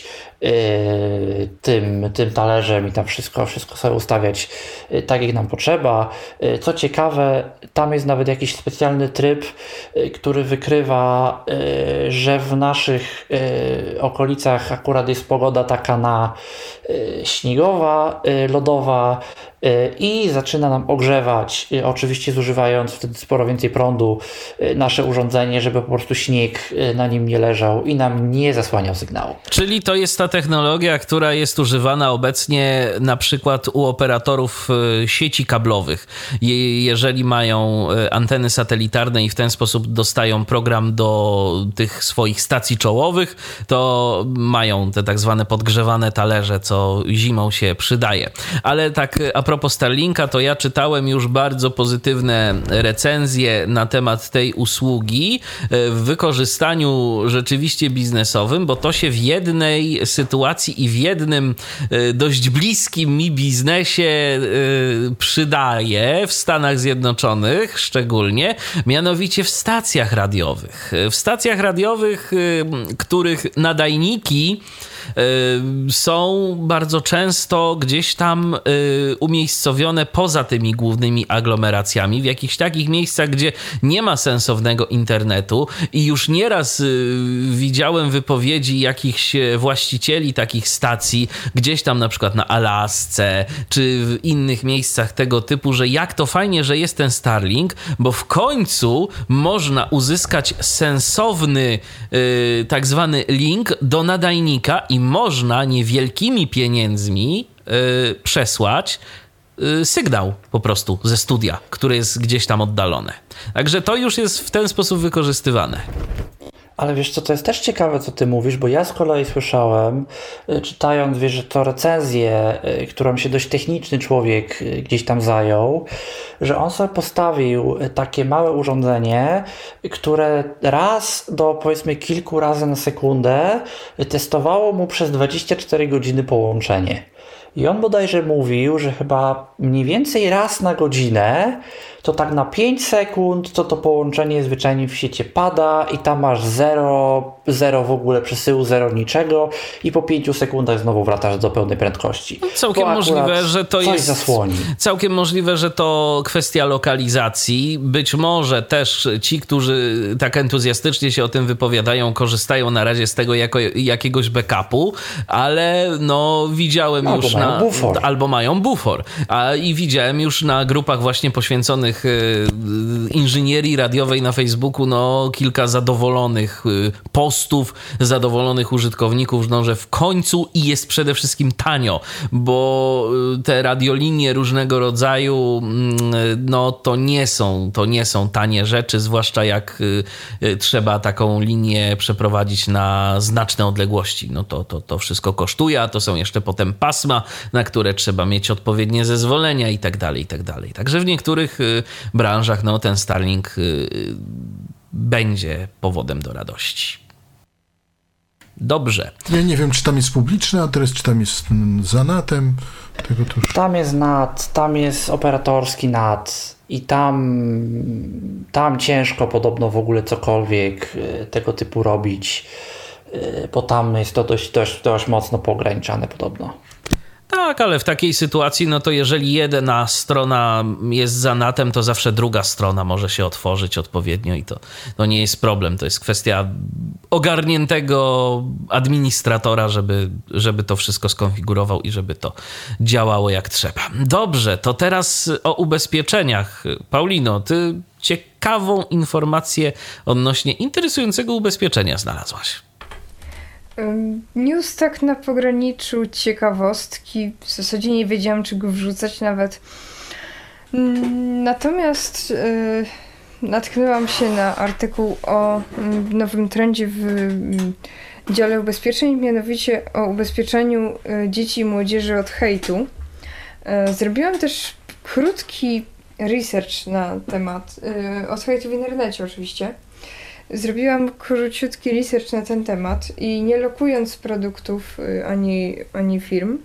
tym talerzem i tam wszystko sobie ustawiać tak, jak nam potrzeba. Co ciekawe, tam jest nawet jakiś specjalny tryb, który wykrywa, że w naszych okolicach akurat jest pogoda taka na śniegowa, lodowa i zaczyna nam ogrzewać, oczywiście zużywając wtedy sporo więcej prądu, nasze urządzenie, żeby po prostu śnieg na nim nie leżał i nam nie zasłaniał sygnału. Czyli to jest ta technologia, która jest używana obecnie na przykład u operatorów sieci kablowych. Jeżeli mają anteny satelitarne i w ten sposób dostają program do tych swoich stacji czołowych, to mają te tak zwane podgrzewane talerze, co zimą się przydaje. Ale tak a propos Starlinka, to ja czytałem już bardzo pozytywne recenzje na temat tej usługi w wykorzystaniu rzeczywiście biznesowym, bo to się w jednej sytuacji i w jednym dość bliskim mi biznesie przydaje, w Stanach Zjednoczonych szczególnie, mianowicie w stacjach radiowych. W stacjach radiowych, których nadajniki są bardzo często gdzieś tam umiejscowione poza tymi głównymi aglomeracjami, w jakichś takich miejscach, gdzie nie ma sensownego internetu i już nieraz widziałem wypowiedzi jakichś właścicieli takich stacji, gdzieś tam na przykład na Alasce, czy w innych miejscach tego typu, że jak to fajnie, że jest ten Starlink, bo w końcu można uzyskać sensowny tak zwany link do nadajnika i można niewielkimi pieniędzmi przesłać sygnał po prostu ze studia, które jest gdzieś tam oddalone. Także to już jest w ten sposób wykorzystywane. Ale wiesz co, to jest też ciekawe, co ty mówisz, bo ja z kolei słyszałem, czytając, wiesz, że to recenzję, którą się dość techniczny człowiek gdzieś tam zajął, że on sobie postawił takie małe urządzenie, które raz do powiedzmy kilku razy na sekundę testowało mu przez 24 godziny połączenie. I on bodajże mówił, że chyba mniej więcej raz na godzinę, to tak na 5 sekund to połączenie zwyczajnie w sieci pada i tam masz zero w ogóle przesyłu, zero niczego i po 5 sekundach znowu wracasz do pełnej prędkości. Całkiem możliwe, że to jest zasłoni. Całkiem możliwe, że to kwestia lokalizacji. Być może też ci, którzy tak entuzjastycznie się o tym wypowiadają, korzystają na razie z tego jako jakiegoś backupu, ale no widziałem albo już mają bufor. Albo mają bufor. I widziałem już na grupach właśnie poświęconych inżynierii radiowej na Facebooku kilka zadowolonych postów, zadowolonych użytkowników, że w końcu i jest przede wszystkim tanio, bo te radiolinie różnego rodzaju to nie są tanie rzeczy, zwłaszcza jak trzeba taką linię przeprowadzić na znaczne odległości. To wszystko kosztuje, a to są jeszcze potem pasma, na które trzeba mieć odpowiednie zezwolenia i tak dalej, i tak dalej. Także w niektórych branżach ten Starlink będzie powodem do radości. Dobrze. Ja nie wiem, czy tam jest publiczny adres, czy tam jest za NAT-em. Tego to już... Tam jest NAT, tam jest operatorski NAT i tam ciężko podobno w ogóle cokolwiek tego typu robić, bo tam jest to dość mocno poograniczane podobno. Tak, ale w takiej sytuacji, to jeżeli jedna strona jest za NAT-em, to zawsze druga strona może się otworzyć odpowiednio i to nie jest problem. To jest kwestia ogarniętego administratora, żeby to wszystko skonfigurował i żeby to działało jak trzeba. Dobrze, to teraz o ubezpieczeniach. Paulino, ty ciekawą informację odnośnie interesującego ubezpieczenia znalazłaś. News tak na pograniczu ciekawostki. W zasadzie nie wiedziałam, czy go wrzucać nawet. Natomiast natknęłam się na artykuł o nowym trendzie w dziale ubezpieczeń, mianowicie o ubezpieczeniu dzieci i młodzieży od hejtu. Zrobiłam też krótki research na temat, od hejtu w internecie oczywiście. Zrobiłam króciutki research na ten temat i nie lokując produktów ani firm,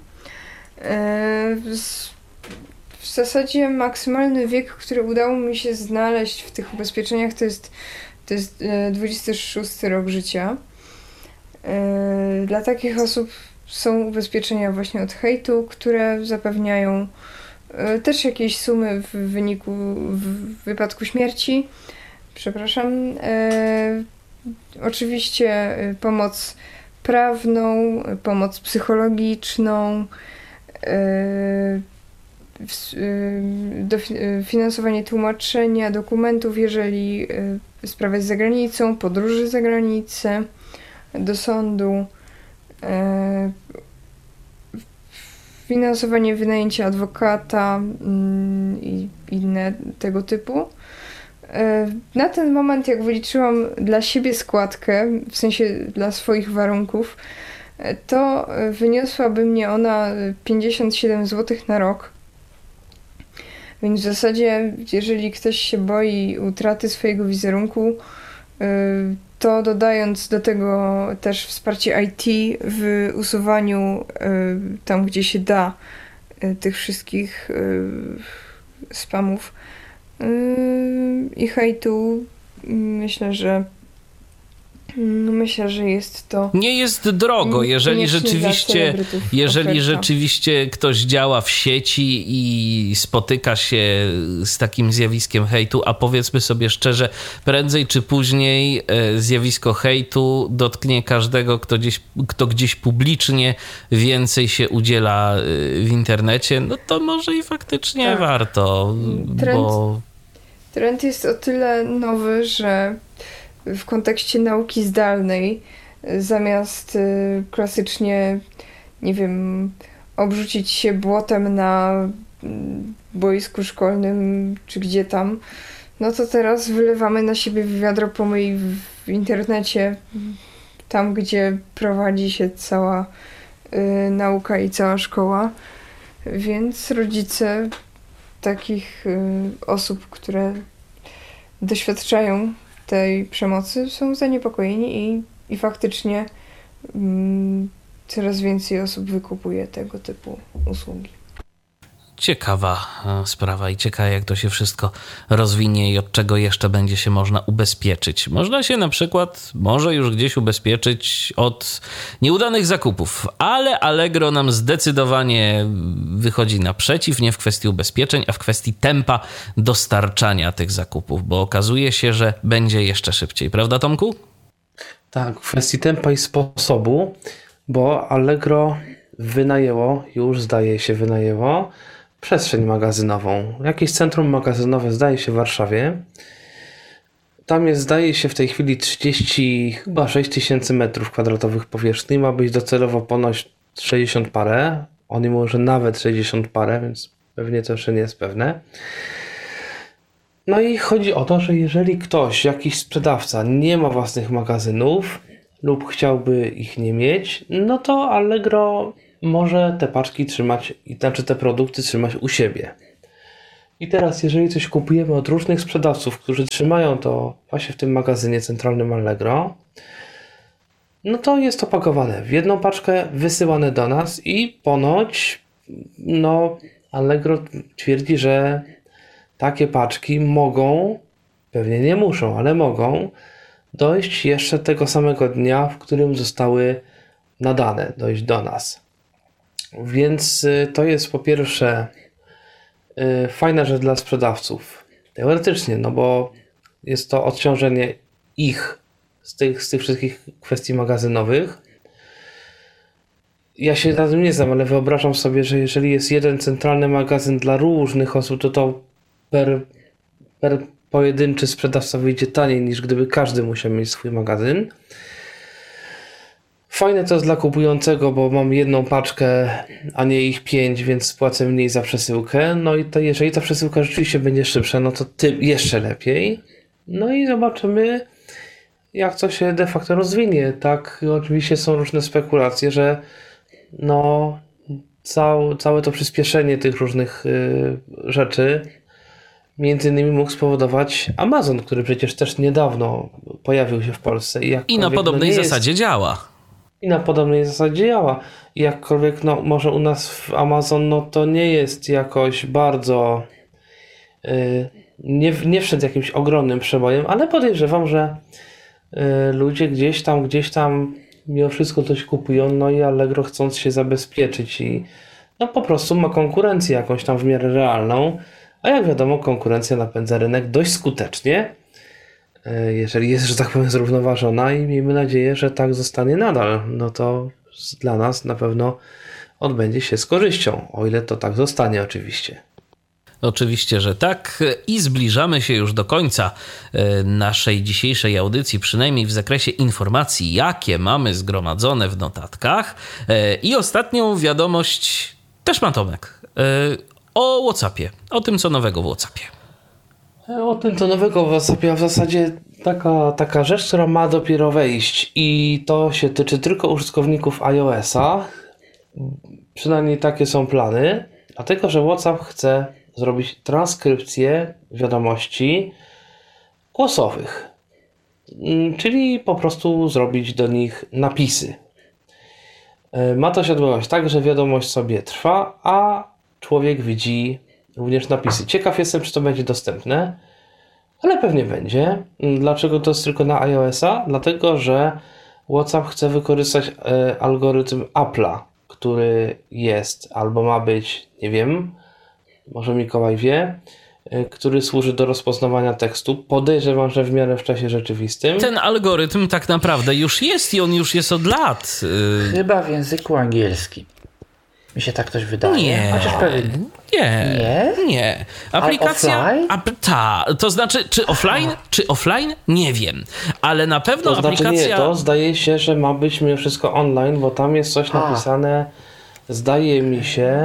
w zasadzie maksymalny wiek, który udało mi się znaleźć w tych ubezpieczeniach, to jest 26 rok życia. Dla takich osób są ubezpieczenia właśnie od hejtu, które zapewniają też jakieś sumy w wypadku śmierci. Oczywiście pomoc prawną, pomoc psychologiczną, finansowanie tłumaczenia dokumentów, jeżeli sprawa jest za granicą, podróży za granicę, do sądu, finansowanie wynajęcia adwokata i inne tego typu. Na ten moment, jak wyliczyłam dla siebie składkę, w sensie dla swoich warunków, to wyniosłaby mnie ona 57 zł na rok. Więc w zasadzie, jeżeli ktoś się boi utraty swojego wizerunku, to dodając do tego też wsparcie IT w usuwaniu tam, gdzie się da, tych wszystkich spamów i hejtu, myślę, że jest to... Nie jest drogo, jeżeli rzeczywiście ktoś działa w sieci i spotyka się z takim zjawiskiem hejtu, a powiedzmy sobie szczerze, prędzej czy później zjawisko hejtu dotknie każdego, kto gdzieś publicznie więcej się udziela w internecie, to może i faktycznie tak. Warto. Trend jest o tyle nowy, że w kontekście nauki zdalnej, zamiast klasycznie, nie wiem, obrzucić się błotem na boisku szkolnym, czy gdzie tam, no to teraz wylewamy na siebie wiadro pomyj w internecie, tam gdzie prowadzi się cała nauka i cała szkoła. Więc rodzice takich osób, które doświadczają tej przemocy, są zaniepokojeni i faktycznie coraz więcej osób wykupuje tego typu usługi. Ciekawa sprawa i ciekawe, jak to się wszystko rozwinie i od czego jeszcze będzie się można ubezpieczyć. Można się na przykład, może już gdzieś ubezpieczyć od nieudanych zakupów, ale Allegro nam zdecydowanie wychodzi naprzeciw, nie w kwestii ubezpieczeń, a w kwestii tempa dostarczania tych zakupów, bo okazuje się, że będzie jeszcze szybciej. Prawda, Tomku? Tak, w kwestii tempa i sposobu, bo Allegro wynajęło przestrzeń magazynową. Jakieś centrum magazynowe zdaje się w Warszawie. Tam jest, zdaje się, w tej chwili 36 tysięcy metrów kwadratowych powierzchni. Ma być docelowo ponoć 60 parę. Oni mówią, że nawet 60 parę, więc pewnie to jeszcze nie jest pewne. No i chodzi o to, że jeżeli ktoś, jakiś sprzedawca nie ma własnych magazynów lub chciałby ich nie mieć, no to Allegro może te paczki trzymać, znaczy te produkty trzymać u siebie. I teraz, jeżeli coś kupujemy od różnych sprzedawców, którzy trzymają to właśnie w tym magazynie centralnym Allegro, no to jest to pakowane w jedną paczkę, wysyłane do nas i ponoć, Allegro twierdzi, że takie paczki mogą, pewnie nie muszą, ale mogą dojść jeszcze tego samego dnia, w którym zostały nadane, dojść do nas. Więc to jest po pierwsze fajna rzecz dla sprzedawców. Teoretycznie, bo jest to odciążenie ich z tych wszystkich kwestii magazynowych. Ja się na tym nie znam, ale wyobrażam sobie, że jeżeli jest jeden centralny magazyn dla różnych osób, to per pojedynczy sprzedawca wyjdzie taniej, niż gdyby każdy musiał mieć swój magazyn. Fajne to jest dla kupującego, bo mam jedną paczkę, a nie ich 5, więc płacę mniej za przesyłkę. No i to jeżeli ta przesyłka rzeczywiście będzie szybsza, no to tym jeszcze lepiej. No i zobaczymy, jak to się de facto rozwinie. Tak, oczywiście są różne spekulacje, że całe to przyspieszenie tych różnych rzeczy między innymi mógł spowodować Amazon, który przecież też niedawno pojawił się w Polsce. I na podobnej zasadzie działa. I na podobnej zasadzie działa. I jakkolwiek, może u nas w Amazon, to nie jest jakoś bardzo nie wszedł jakimś ogromnym przebojem, ale podejrzewam, że ludzie gdzieś tam mimo wszystko coś kupują, i Allegro, chcąc się zabezpieczyć i po prostu ma konkurencję jakąś tam w miarę realną, a jak wiadomo, konkurencja napędza rynek dość skutecznie, jeżeli jest, że tak powiem, zrównoważona, i miejmy nadzieję, że tak zostanie nadal. No to dla nas na pewno odbędzie się z korzyścią, o ile to tak zostanie oczywiście. Oczywiście, że tak. I zbliżamy się już do końca naszej dzisiejszej audycji, przynajmniej w zakresie informacji, jakie mamy zgromadzone w notatkach. I ostatnią wiadomość też ma Tomek. O WhatsAppie. O tym, co nowego w WhatsAppie. O tym, co nowego w WhatsAppie, a w zasadzie taka rzecz, która ma dopiero wejść, i to się tyczy tylko użytkowników iOS-a. Przynajmniej takie są plany, dlatego że WhatsApp chce zrobić transkrypcję wiadomości głosowych, czyli po prostu zrobić do nich napisy. Ma to się odbywać tak, że wiadomość sobie trwa, a człowiek widzi również napisy. Ciekaw jestem, czy to będzie dostępne, ale pewnie będzie. Dlaczego to jest tylko na iOS-a? Dlatego, że WhatsApp chce wykorzystać algorytm Apple'a, który jest albo ma być, nie wiem, może Mikołaj wie, który służy do rozpoznawania tekstu. Podejrzewam, że w miarę w czasie rzeczywistym. Ten algorytm tak naprawdę już jest i on już jest od lat. Chyba w języku angielskim. Mi się tak ktoś wydaje. Nie. Chociaż pewnie... Nie. Aplikacja... To znaczy, czy offline? Nie wiem. Ale na pewno to znaczy aplikacja... Nie, to zdaje się, że ma być mimo wszystko online, bo tam jest coś napisane, zdaje mi się,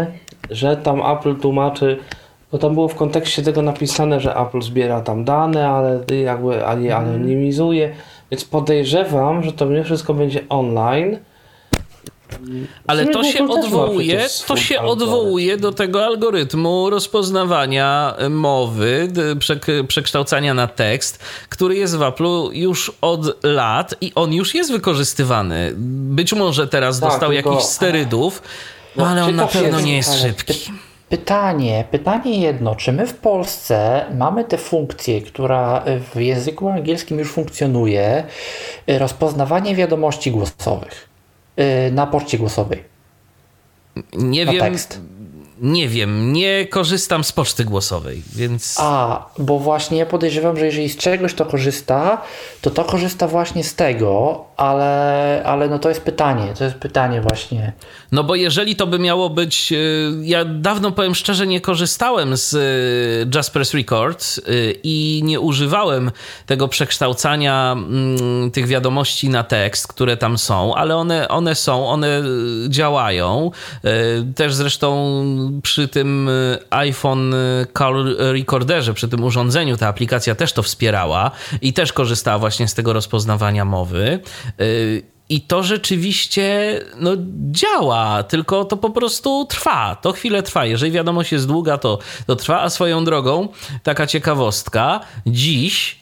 że tam Apple tłumaczy, bo tam było w kontekście tego napisane, że Apple zbiera tam dane, ale jakby je anonimizuje, więc podejrzewam, że to wszystko będzie online. Ale to się odwołuje do tego algorytmu rozpoznawania mowy, przekształcania na tekst, który jest w Apple'u już od lat i on już jest wykorzystywany. Być może teraz dostał jakichś sterydów, ale on na pewno nie jest szybki. Pytanie jedno, czy my w Polsce mamy tę funkcję, która w języku angielskim już funkcjonuje, rozpoznawanie wiadomości głosowych na poczcie głosowej? Nie wiem. Tekst. Nie wiem, nie korzystam z poczty głosowej, więc... Bo właśnie ja podejrzewam, że jeżeli z czegoś to korzysta, to korzysta właśnie z tego, ale no to jest pytanie właśnie. No bo jeżeli to by miało być... Ja dawno, powiem szczerze, nie korzystałem z Jasper's Record i nie używałem tego przekształcania tych wiadomości na tekst, które tam są, ale one działają. Też zresztą przy tym iPhone Call Recorderze, przy tym urządzeniu ta aplikacja też to wspierała i też korzystała właśnie z tego rozpoznawania mowy. I to rzeczywiście działa, tylko to po prostu trwa. To chwilę trwa. Jeżeli wiadomość jest długa, to trwa. A swoją drogą, taka ciekawostka, dziś